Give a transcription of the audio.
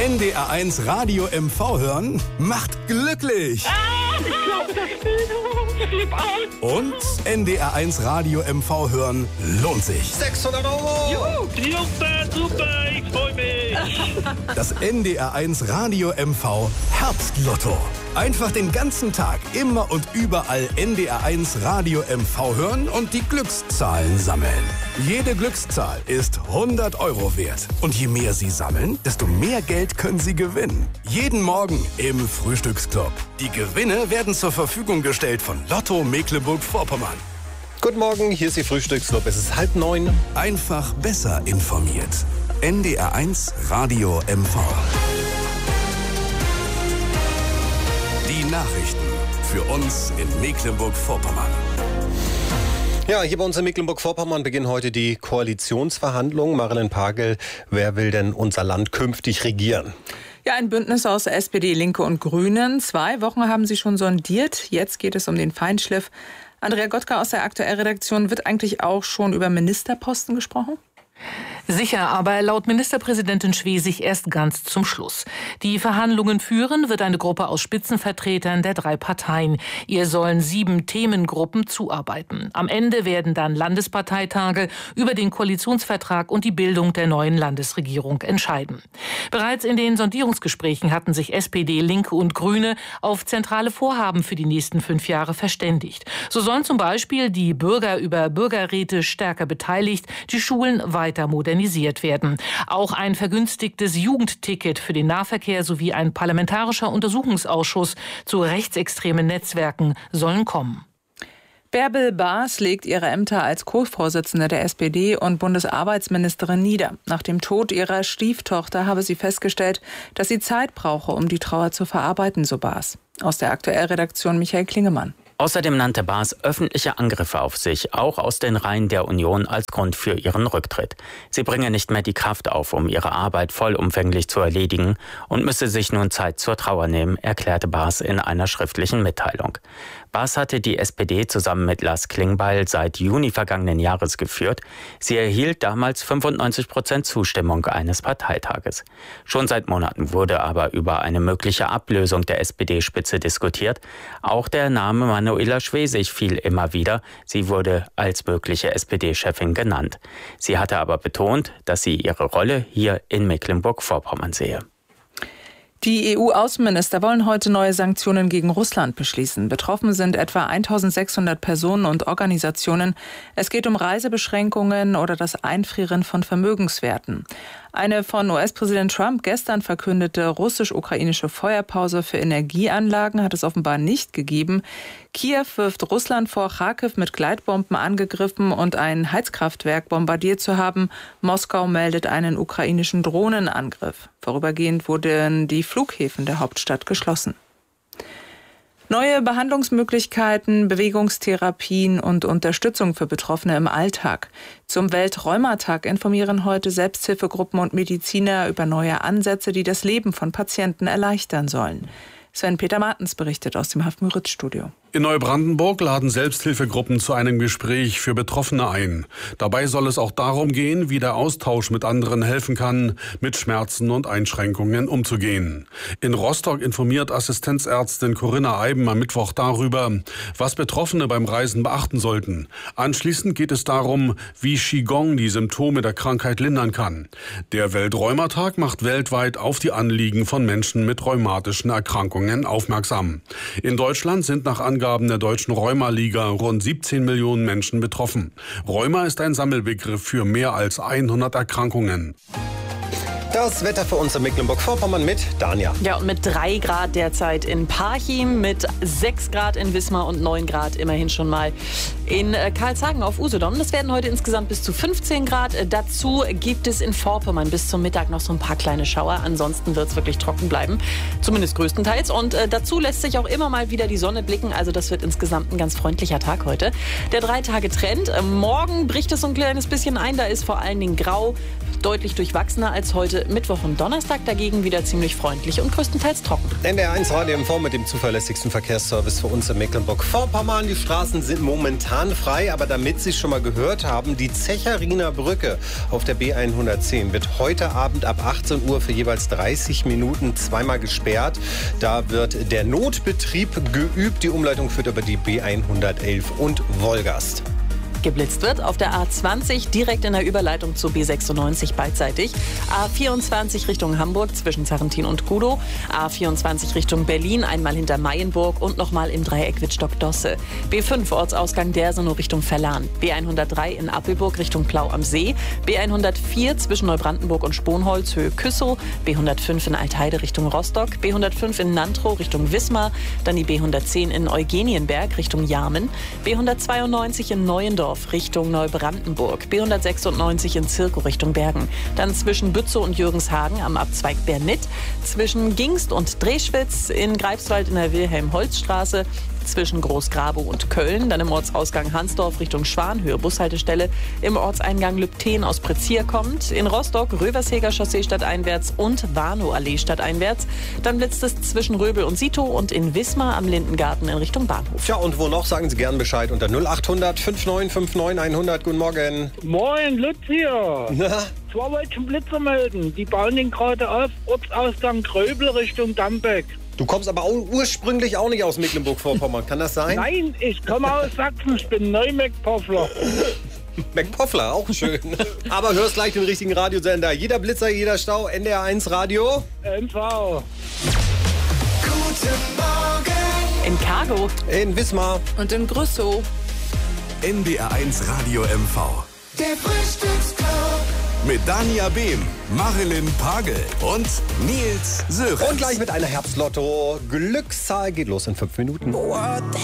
NDR1 Radio MV hören macht glücklich. Ich glaub, das Flip out. Und NDR1 Radio MV hören lohnt sich. 600 €. Super, ich freu mich. Das NDR1 Radio MV Herbstlotto. Einfach den ganzen Tag, immer und überall NDR1 Radio MV hören und die Glückszahlen sammeln. Jede Glückszahl ist 100 € wert. Und je mehr Sie sammeln, desto mehr Geld können Sie gewinnen. Jeden Morgen im Frühstücksclub. Die Gewinne werden zur Verfügung gestellt von Lotto Mecklenburg-Vorpommern. Guten Morgen, hier ist Ihr Frühstücksclub. Es ist 8:30. Einfach besser informiert. NDR1 Radio MV. Die Nachrichten für uns in Mecklenburg-Vorpommern. Ja, hier bei uns in Mecklenburg-Vorpommern beginnen heute die Koalitionsverhandlungen. Marilyn Pagel, wer will denn unser Land künftig regieren? Ja, ein Bündnis aus SPD, Linke und Grünen. 2 Wochen haben sie schon sondiert. Jetzt geht es um den Feinschliff. Andrea Gottka aus der Aktuellredaktion, wird eigentlich auch schon über Ministerposten gesprochen? Sicher, aber laut Ministerpräsidentin Schwesig erst ganz zum Schluss. Die Verhandlungen führen wird eine Gruppe aus Spitzenvertretern der 3 Parteien. Ihr sollen 7 Themengruppen zuarbeiten. Am Ende werden dann Landesparteitage über den Koalitionsvertrag und die Bildung der neuen Landesregierung entscheiden. Bereits in den Sondierungsgesprächen hatten sich SPD, Linke und Grüne auf zentrale Vorhaben für die nächsten 5 Jahre verständigt. So sollen zum Beispiel die Bürger über Bürgerräte stärker beteiligt, die Schulen weiter modernisiert werden. Auch ein vergünstigtes Jugendticket für den Nahverkehr sowie ein parlamentarischer Untersuchungsausschuss zu rechtsextremen Netzwerken sollen kommen. Bärbel Baas legt ihre Ämter als Co-Vorsitzende der SPD und Bundesarbeitsministerin nieder. Nach dem Tod ihrer Stieftochter habe sie festgestellt, dass sie Zeit brauche, um die Trauer zu verarbeiten, so Baas. Aus der Aktuellredaktion Michael Klingemann. Außerdem nannte Baas öffentliche Angriffe auf sich, auch aus den Reihen der Union, als Grund für ihren Rücktritt. Sie bringe nicht mehr die Kraft auf, um ihre Arbeit vollumfänglich zu erledigen und müsse sich nun Zeit zur Trauer nehmen, erklärte Baas in einer schriftlichen Mitteilung. Baas hatte die SPD zusammen mit Lars Klingbeil seit Juni vergangenen Jahres geführt. Sie erhielt damals 95% Zustimmung eines Parteitages. Schon seit Monaten wurde aber über eine mögliche Ablösung der SPD-Spitze diskutiert. Auch der Name Manuela Schwesig fiel immer wieder. Sie wurde als mögliche SPD-Chefin genannt. Sie hatte aber betont, dass sie ihre Rolle hier in Mecklenburg-Vorpommern sehe. Die EU-Außenminister wollen heute neue Sanktionen gegen Russland beschließen. Betroffen sind etwa 1600 Personen und Organisationen. Es geht um Reisebeschränkungen oder das Einfrieren von Vermögenswerten. Eine von US-Präsident Trump gestern verkündete russisch-ukrainische Feuerpause für Energieanlagen hat es offenbar nicht gegeben. Kiew wirft Russland vor, Charkiw mit Gleitbomben angegriffen und ein Heizkraftwerk bombardiert zu haben. Moskau meldet einen ukrainischen Drohnenangriff. Vorübergehend wurden die Flughäfen der Hauptstadt geschlossen. Neue Behandlungsmöglichkeiten, Bewegungstherapien und Unterstützung für Betroffene im Alltag. Zum Weltrheumatag informieren heute Selbsthilfegruppen und Mediziner über neue Ansätze, die das Leben von Patienten erleichtern sollen. Sven-Peter Martens berichtet aus dem Hafen-Müritz-Studio. In Neubrandenburg laden Selbsthilfegruppen zu einem Gespräch für Betroffene ein. Dabei soll es auch darum gehen, wie der Austausch mit anderen helfen kann, mit Schmerzen und Einschränkungen umzugehen. In Rostock informiert Assistenzärztin Corinna Eiben am Mittwoch darüber, was Betroffene beim Reisen beachten sollten. Anschließend geht es darum, wie Qigong die Symptome der Krankheit lindern kann. Der Weltrheumatag macht weltweit auf die Anliegen von Menschen mit rheumatischen Erkrankungen aufmerksam. In Deutschland sind nach Angaben der Deutschen Rheuma-Liga rund 17 Millionen Menschen betroffen. Rheuma ist ein Sammelbegriff für mehr als 100 Erkrankungen. Das Wetter für uns in Mecklenburg-Vorpommern mit Dania. Ja, und mit 3 Grad derzeit in Parchim, mit 6 Grad in Wismar und 9 Grad immerhin schon mal in Karlshagen auf Usedom. Das werden heute insgesamt bis zu 15 Grad. Dazu gibt es in Vorpommern bis zum Mittag noch so ein paar kleine Schauer. Ansonsten wird es wirklich trocken bleiben, zumindest größtenteils. Und dazu lässt sich auch immer mal wieder die Sonne blicken. Also das wird insgesamt ein ganz freundlicher Tag heute. Der 3-Tage-Trend. Morgen bricht es so ein kleines bisschen ein. Da ist vor allen Dingen grau. Deutlich durchwachsener als heute Mittwoch und Donnerstag, dagegen wieder ziemlich freundlich und größtenteils trocken. NDR1 Radio MV mit dem zuverlässigsten Verkehrsservice für uns in Mecklenburg-Vorpommern. Die Straßen sind momentan frei, aber damit Sie es schon mal gehört haben, die Zechariner Brücke auf der B110 wird heute Abend ab 18 Uhr für jeweils 30 Minuten zweimal gesperrt. Da wird der Notbetrieb geübt. Die Umleitung führt über die B111 und Wolgast. Geblitzt wird auf der A20 direkt in der Überleitung zur B96 beidseitig. A24 Richtung Hamburg zwischen Zarrentin und Kudow. A24 Richtung Berlin einmal hinter Mayenburg und nochmal im Dreieck Wittstock-Dosse. B5 Ortsausgang Dersenow Richtung Verlan. B103 in Appelburg Richtung Plau am See. B104 zwischen Neubrandenburg und Sponholz Höhe Küssow. B105 in Altheide Richtung Rostock. B105 in Nantrow Richtung Wismar. Dann die B110 in Eugenienberg Richtung Jarmen. B192 in Neuendorf Richtung Neubrandenburg, B196 in Zirkow Richtung Bergen. Dann zwischen Bützow und Jürgenshagen am Abzweig Bernit, zwischen Gingst und Dreschwitz in Greifswald in der Wilhelm-Holz-Straße, zwischen Großgrabow und Köln, dann im Ortsausgang Hansdorf Richtung Schwanhöhe Bushaltestelle, im Ortseingang Lübten aus Prezier kommt, in Rostock Röversheger Chaussee stadteinwärts und Warnow-Allee stadteinwärts. Dann blitzt es zwischen Röbel und Sitow und in Wismar am Lindengarten in Richtung Bahnhof. Tja, und wo noch? Sagen Sie gern Bescheid unter 0800 5959 100. Guten Morgen. Moin, Lutz hier. Na? Zwar wollte ich einen Blitzer melden. Die bauen den gerade auf, Ortsausgang Gröbel Richtung Dambeck. Du kommst aber ursprünglich auch nicht aus Mecklenburg-Vorpommern, kann das sein? Nein, ich komme aus Sachsen, ich bin Neu-Meckpoffler. McPoffler, auch schön. Aber hörst gleich den richtigen Radiosender. Jeder Blitzer, jeder Stau, NDR1 Radio. MV. Guten Morgen. In Cargo. In Wismar. Und in Grüssow. NDR1 Radio MV. Der Frühstücksclub. Mit Dania Behm, Marilyn Pagel und Nils Sörensen. Und gleich mit einer Herbstlotto. Glückszahl geht los in 5 Minuten. What the